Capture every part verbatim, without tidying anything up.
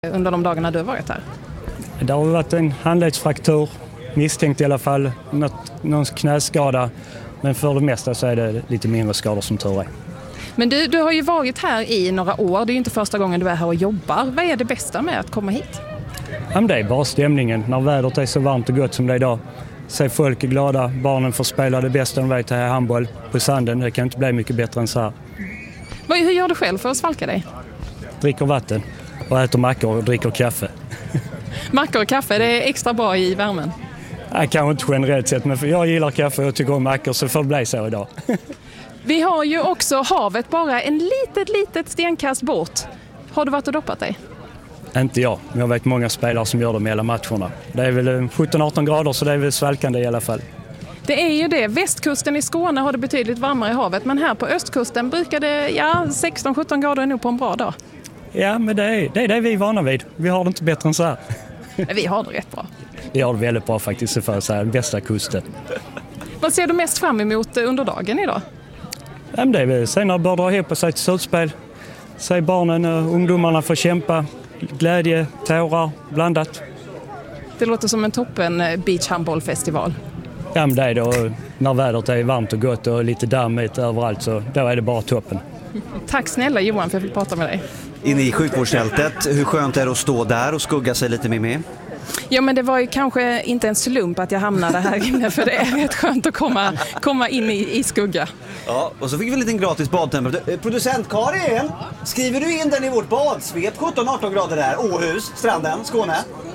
under de dagarna du har varit här? Det har varit en handledsfraktur, misstänkt i alla fall, något, någon knäskada. Men för det mesta så är det lite mindre skador som tur är. Men du, du har ju varit här i några år, det är ju inte första gången du är här och jobbar. Vad är det bästa med att komma hit? Ja, det är bara stämningen, när vädret är så varmt och gott som det är idag. Se folk är glada, barnen får spela det bästa de vet här i handboll på sanden. Det kan inte bli mycket bättre än så här. Hur gör du själv för att svalka dig? Dricker vatten och äter mackor och dricker kaffe. Mackor och kaffe, det är extra bra i värmen? Nej, kanske inte generellt sett, men för jag gillar kaffe och tycker om mackor, så får det bli så idag. Vi har ju också havet bara en litet, litet stenkast bort. Har du varit och doppat dig? Inte jag, men jag vet många spelare som gör det med hela matcherna. Det är väl sjutton arton grader, så det är väl svalkande i alla fall. Det är ju det. Västkusten i Skåne har det betydligt varmare i havet, men här på östkusten brukar det, ja, sexton sjutton grader är nog på en bra dag. Ja, men det är, det är det vi är vana vid. Vi har det inte bättre än så här. Men vi har det rätt bra. Vi har det väldigt bra faktiskt, för så här, bästa kusten. Vad ser du mest fram emot under dagen idag? Ja, men det är väl sen när det börjar dra ihop sig till slutspel. Se barnen och ungdomarna får kämpa. Glädje, tårar, blandat. Det låter som en toppen beachhandbollfestival. Ja, men det är då när vädret är varmt och gott och lite dammigt överallt, så då är det bara toppen. Tack snälla Johan för att jag fick prata med dig. Inne i sjukvårdsfältet, hur skönt är det att stå där och skugga sig lite med med? Ja, men det var ju kanske inte en slump att jag hamnade här inne, för det är rätt skönt att komma, komma in i, i skugga. Ja, och så fick vi en liten gratis badtemperatur. Producent Karin, skriver du in den i vårt badsvep? sjutton arton grader där, Åhus, stranden, Skåne.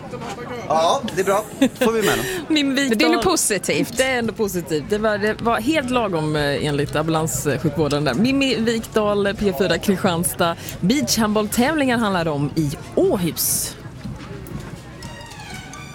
Ja, det är bra. Får vi med dem. Min Vikdal, det är nog positivt. Det är ändå positivt. Det var, det var helt lagom enligt ambulanssjukvården där. Mimmi Vikdal, P fyra Kristianstad. Beachhandbolltävlingar handlar om i Åhus.